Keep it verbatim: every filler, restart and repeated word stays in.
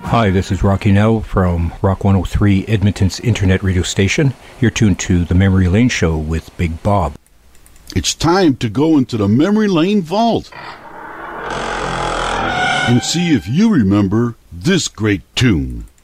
Hi, this is Rocky Nell from Rock one oh three, Edmonton's internet radio station. You're tuned to the Memory Lane Show with Big Bob. It's time to go into the Memory Lane Vault and see if you remember this great tune.